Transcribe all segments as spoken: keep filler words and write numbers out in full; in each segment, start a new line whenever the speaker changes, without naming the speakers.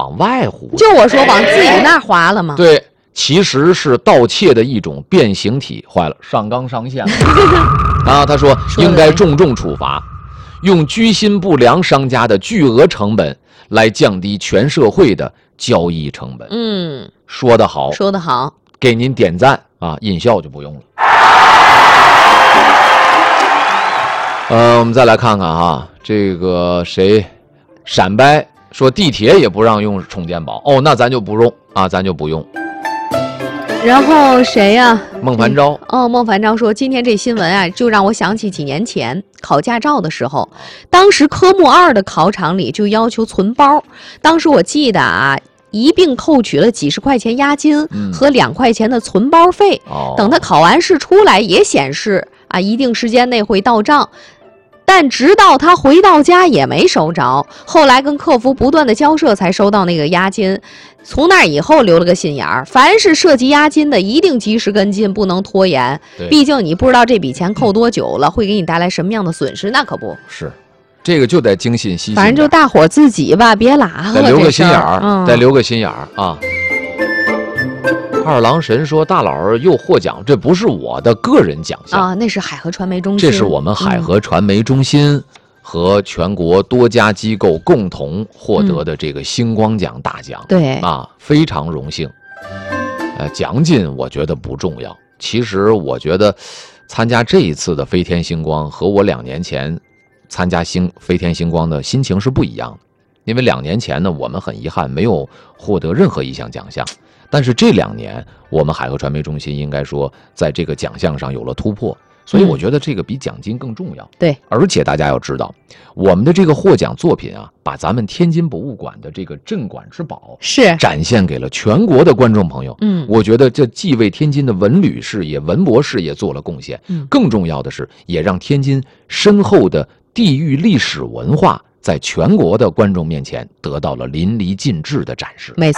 往外糊。
就我说往自己那儿划了吗？
对，其实是盗窃的一种变形体，坏了，上纲上线了啊！他说应该重重处罚，用居心不良商家的巨额成本来降低全社会的交易成本。
嗯，
说得好，
说得好，
给您点赞啊！音效就不用了。呃，我们再来看看哈，这个谁，闪掰说地铁也不让用充电宝哦，那咱就不用啊，咱就不用。
然后谁呀、啊？
孟凡昭、
嗯。哦，孟凡昭说，今天这新闻啊，就让我想起几年前考驾照的时候，当时科目二的考场里就要求存包，当时我记得啊，一并扣取了几十块钱押金和两块钱的存包费。
嗯、
等他考完试出来，也显示啊，一定时间内会到账。但直到他回到家也没收着，后来跟客服不断的交涉才收到那个押金。从那以后留了个心眼儿，凡是涉及押金的一定及时跟进，不能拖延。毕竟你不知道这笔钱扣多久了，会给你带来什么样的损失，那可不是。
这个就得精心细心。
反正就大伙儿自己吧，别拉
得留个心眼儿，
嗯、
得留个心眼儿啊。二郎神说：“大佬又获奖，这不是我的个人奖项
啊，那是海河传媒中心，
这是我们海河传媒中心和全国多家机构共同获得的这个星光奖大奖。
嗯、对
啊，非常荣幸。呃，奖金我觉得不重要，其实我觉得参加这一次的飞天星光和我两年前参加星飞天星光的心情是不一样的，因为两年前呢，我们很遗憾没有获得任何一项奖项。”但是这两年，我们海河传媒中心应该说在这个奖项上有了突破，所以我觉得这个比奖金更重要。
嗯、对，
而且大家要知道，我们的这个获奖作品啊，把咱们天津博物馆的这个镇馆之宝
是
展现给了全国的观众朋友。
嗯，
我觉得这既为天津的文旅事业、文博事业做了贡献，
嗯，
更重要的是，也让天津深厚的地域历史文化在全国的观众面前得到了淋漓尽致的展示。
没错。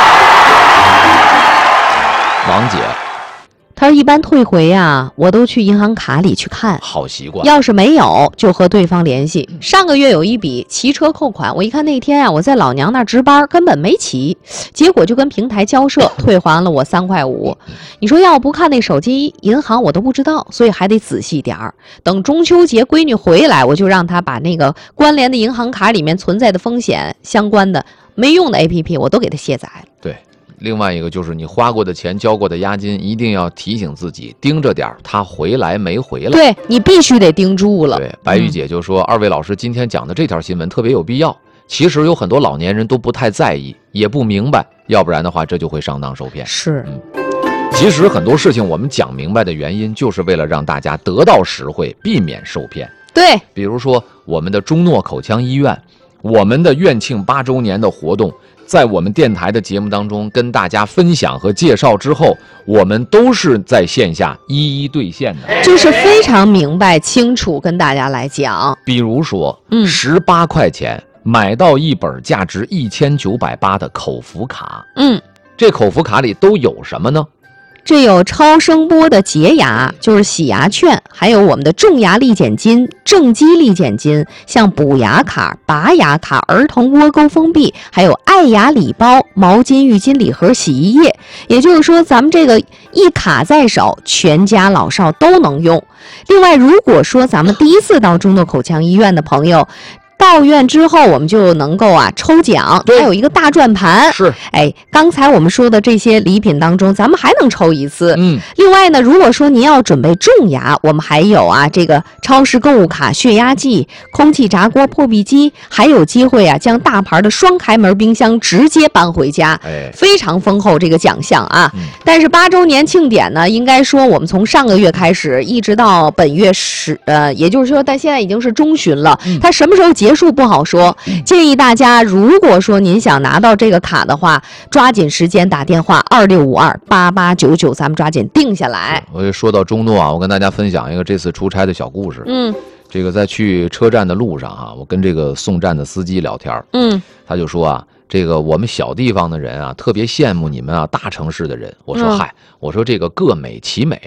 王姐，
他说一般退回啊，我都去银行卡里去看，
好习惯。
要是没有，就和对方联系。上个月有一笔骑车扣款，我一看那天啊，我在老娘那值班，根本没骑，结果就跟平台交涉，退还了我三块五。你说要不看那手机银行，我都不知道，所以还得仔细点儿。等中秋节闺女回来，我就让她把那个关联的银行卡里面存在的风险相关的没用的 A P P， 我都给她卸载了。
对。另外一个就是你花过的钱、交过的押金，一定要提醒自己盯着点儿，他回来没回来。
对，你必须得盯住了。
对，白玉姐就说、嗯、二位老师今天讲的这条新闻特别有必要。其实有很多老年人都不太在意，也不明白，要不然的话这就会上当受骗。
是，
嗯，其实很多事情我们讲明白的原因，就是为了让大家得到实惠，避免受骗。
对，
比如说我们的中诺口腔医院，我们的院庆八周年的活动。在我们电台的节目当中跟大家分享和介绍之后，我们都是在线下一一兑现的，
就是非常明白清楚跟大家来讲。
比如说，
嗯，
十八块钱买到一本价值一千九百八的口服卡，
嗯，
这口服卡里都有什么呢？
这有超声波的洁牙，就是洗牙券，还有我们的种牙力减金、正畸力减金，像补牙卡、拔牙卡、儿童窝沟封闭，还有爱牙礼包、毛巾、浴巾礼盒、洗衣液。也就是说，咱们这个一卡在手，全家老少都能用。另外，如果说咱们第一次到中诺口腔医院的朋友，到院之后，我们就能够啊抽奖，还有一个大转盘。
是，
哎，刚才我们说的这些礼品当中，咱们还能抽一次。
嗯，
另外呢，如果说您要准备种牙，我们还有啊这个超市购物卡、血压计、空气炸锅、破壁机，还有机会啊将大牌的双开门冰箱直接搬回家。
哎，
非常丰厚这个奖项啊。
嗯、
但是八周年庆典呢，应该说我们从上个月开始，一直到本月十，呃，也就是说，但现在已经是中旬了，
嗯、
它什么时候结？结束不好说，建议大家如果说您想拿到这个卡的话，抓紧时间打电话二六五二八八九九，咱们抓紧定下来。
我说到中诺啊，我跟大家分享一个这次出差的小故事。
嗯，
这个在去车站的路上哈、啊，我跟这个送站的司机聊天，
嗯，
他就说啊，这个我们小地方的人啊，特别羡慕你们啊大城市的人。我说、嗯、嗨，我说这个各美其美。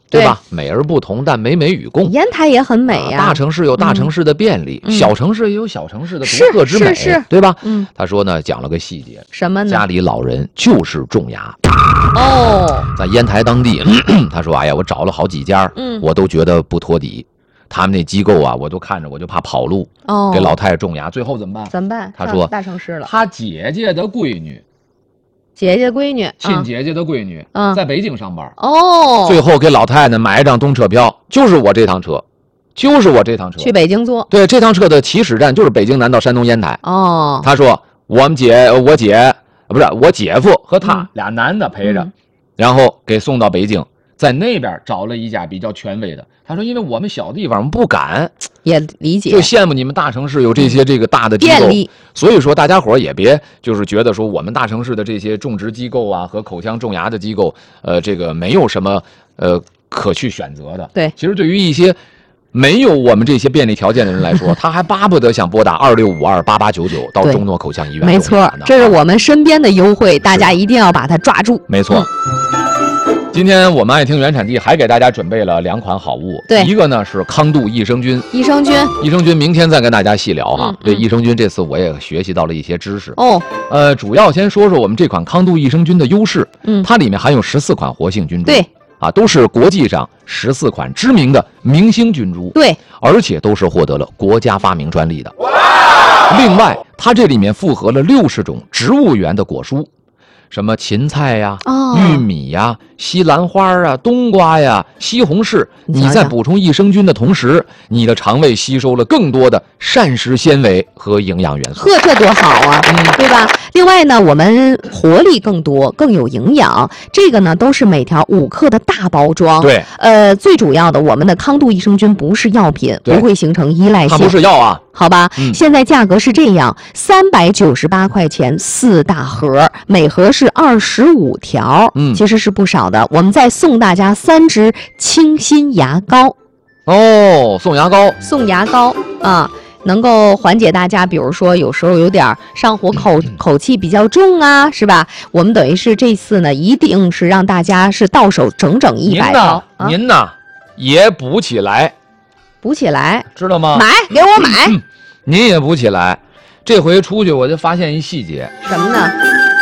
对吧？美而不同，但美美与共。
烟台也很美呀、
啊，大城市有大城市的便利，
嗯、
小城市也有小城市的独特之美，
是是是
对吧？
嗯，
他说呢，讲了个细节，
什么呢？
家里老人就是种牙。
哦，
在烟台当地，他说：“哎呀，我找了好几家，
嗯，
我都觉得不托底。他们那机构啊，我都看着我就怕跑路。
哦，
给老太太种牙，最后怎么办？
怎么办？
他说
大城市了，
他姐姐的闺女。”
姐姐闺女，
亲姐姐的闺女，
嗯，
在北京上班。
哦，
最后给老太太买一张动车票，就是我这趟车，就是我这趟车
去北京坐。
对，这趟车的起始站就是北京南到山东烟台。
哦，
他说我们姐，我姐不是我姐夫和他、
嗯、
俩男的陪着、
嗯，
然后给送到北京，在那边找了一家比较权威的。他说，因为我们小地方不敢，
也理解，
就羡慕你们大城市有这些这个大的机构，所以说大家伙也别就是觉得说我们大城市的这些种植机构啊和口腔种牙的机构，呃，这个没有什么呃可去选择的。
对，
其实对于一些没有我们这些便利条件的人来说，他还巴不得想拨打二六五二八八九九到中诺口腔医院。
没错，这是我们身边的优惠，大家一定要把它抓住。
没错。嗯，今天我们爱听原产地还给大家准备了两款好物，
对，
一个呢是康度益生菌，
益生菌，
益生菌明天再跟大家细聊哈。
嗯、
对益生菌这次我也学习到了一些知识
哦。
呃，主要先说说我们这款康度益生菌的优势，
嗯，
它里面含有十四款活性菌株，
对，
啊，都是国际上十四款知名的明星菌株，
对，
而且都是获得了国家发明专利的。另外，它这里面复合了六十种植物源的果蔬。什么芹菜呀、
哦、
玉米呀、西兰花啊、冬瓜呀、西红柿，你在补充益生菌的同时，你的肠胃吸收了更多的膳食纤维和营养元素。
呵，这多好啊，嗯，对吧？另外呢，我们活力更多，更有营养。这个呢，都是每条五克的大包装。
对，
呃，最主要的，我们的康度益生菌不是药品，不会形成依赖性。
它不是药啊。
好吧、
嗯，
现在价格是这样，三百九十八块钱四大盒，每盒是二十五条，
嗯，
其实是不少的。我们再送大家三支清新牙膏，
哦，送牙膏，
送牙膏啊，能够缓解大家，比如说有时候有点上火口，口口气比较重啊，是吧？我们等于是这次呢，一定是让大家是到手整整一百包，
您呢，您呢也补起来。
补起来，
知道吗？
买，给我买、
嗯。您也补起来。这回出去我就发现一细节。
什么呢？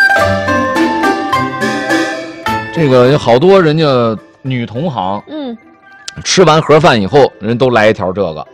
这个有好多人家女同行，
嗯，
吃完盒饭以后，人都来一条这个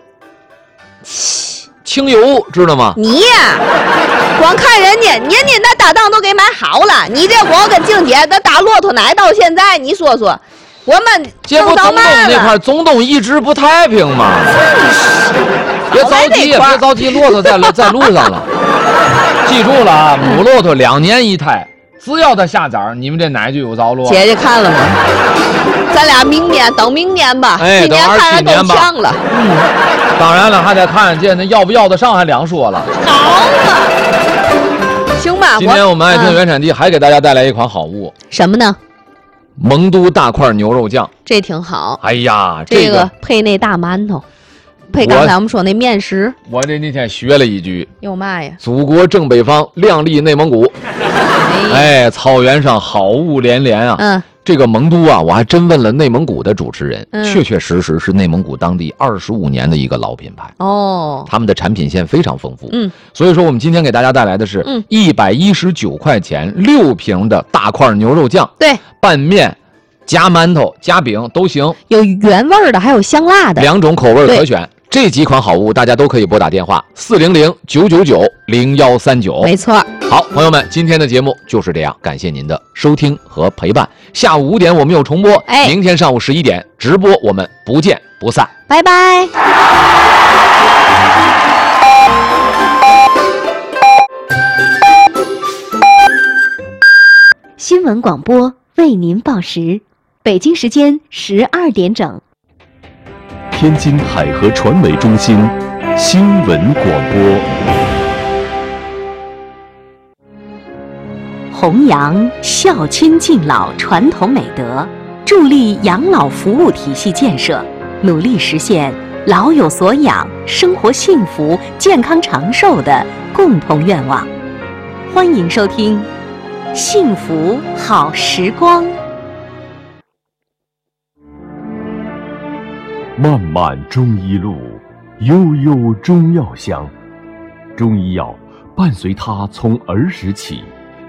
清油，知道吗？
你呀，光看人家，人家那搭档都给买好了，你这光跟静姐那打骆驼奶到现在，你说说。我们
结果中东那块中东一直不太平嘛，别着急，别着急，骆驼在在路上了。记住了啊，母骆驼两年一胎，只要它下崽儿，你们这奶就有着落。
姐姐看了吗？咱俩明年等明年吧，
哎，
今年看着都像了。
嗯，当然了，还得看见那要不要得上，还两说了。
好嘛，行吧。
今天我们爱听原产地还给大家带来一款好物，
什么呢？
蒙都大块牛肉酱，
这挺好。
哎呀，
这个、
这个
配那大馒头，配刚才我们说那面食。
我这那天学了一句，
有嘛呀？
祖国正北方，亮丽内蒙古。哎，草原上好物连连啊！
嗯，
这个蒙都啊，我还真问了内蒙古的主持人，
嗯、
确确实实是内蒙古当地二十五年的一个老品牌
哦。
他们的产品线非常丰富，
嗯，
所以说我们今天给大家带来的是一百一十九块钱六瓶的大块牛肉酱，
对，
拌面。夹馒头、夹饼都行，
有原味的，还有香辣的，
两种口味可选。这几款好物，大家都可以拨打电话四零零九九九零幺三九。
没错。
好，朋友们，今天的节目就是这样，感谢您的收听和陪伴。下午五点我们有重播，
哎，
明天上午十一点直播，我们不见不散。
拜拜。
新闻广播。为您报时，北京时间十二点整。
天津海河传媒中心新闻广播。
弘扬孝亲敬老传统美德，助力养老服务体系建设，努力实现老有所养、生活幸福、健康长寿的共同愿望。欢迎收听。幸福好时光。
漫漫中医路，悠悠中药香。中医药伴随他从儿时起，